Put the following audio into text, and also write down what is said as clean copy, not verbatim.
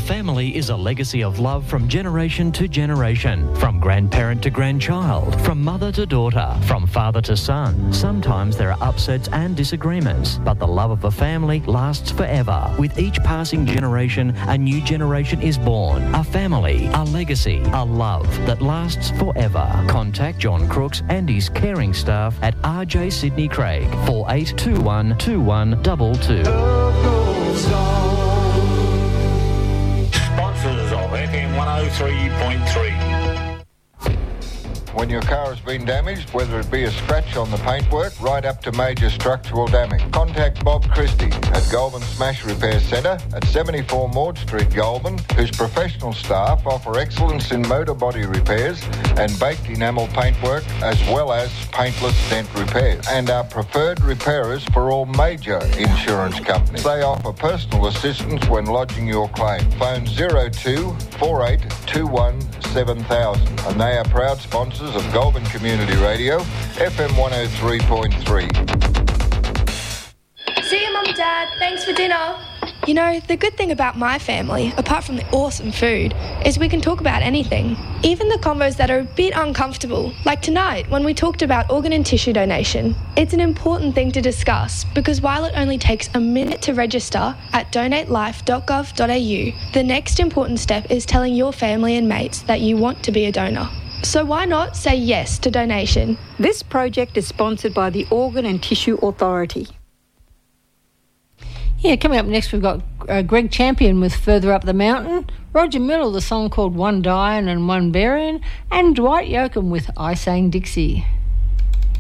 family is a legacy of love from generation to generation, from grandparent to grandchild, from mother to daughter, from father to son. Sometimes there are upsets and disagreements, but the love of a family lasts forever. With each passing generation, a new generation is born. A family, a legacy, a love that lasts forever. Contact John Crooks and his caring staff at RJ Sydney Craig, 4821 2122. Sponsors of FM 103.3. When your car has been damaged, whether it be a scratch on the paintwork, right up to major structural damage, contact Bob Christie at Goulburn Smash Repair Centre at 74 Maud Street, Goulburn, whose professional staff offer excellence in motor body repairs and baked enamel paintwork, as well as paintless dent repairs, and are preferred repairers for all major insurance companies. They offer personal assistance when lodging your claim. Phone 02 4821 7000, and they are proud sponsors of Goulburn Community Radio, FM 103.3. See you, Mum, Dad. Thanks for dinner. You know, the good thing about my family, apart from the awesome food, is we can talk about anything. Even the combos that are a bit uncomfortable, like tonight when we talked about organ and tissue donation. It's an important thing to discuss because while it only takes a minute to register at donatelife.gov.au, the next important step is telling your family and mates that you want to be a donor. So why not say yes to donation? This project is sponsored by the Organ and Tissue Authority. Yeah, coming up next we've got Greg Champion with Further Up the Mountain, Roger Middle, the song called One Dying and One Burying, and Dwight Yoakam with I Sang Dixie.